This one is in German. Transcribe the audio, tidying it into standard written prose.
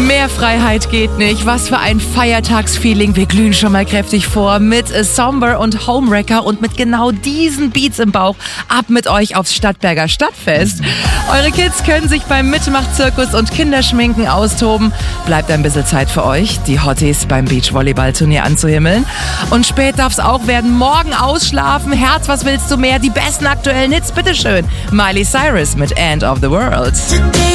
Mehr Freiheit geht nicht. Was für ein Feiertagsfeeling. Wir glühen schon mal kräftig vor mit Somber und Homewrecker und mit genau diesen Beats im Bauch. Ab mit euch aufs Stadtberger Stadtfest. Eure Kids können sich beim Mitmachzirkus und Kinderschminken austoben. Bleibt ein bisschen Zeit für euch, die Hotties beim Beachvolleyballturnier anzuhimmeln. Und spät darf's auch werden. Morgen ausschlafen. Herz, was willst du mehr? Die besten aktuellen Hits, bitteschön. Miley Cyrus mit End of the World.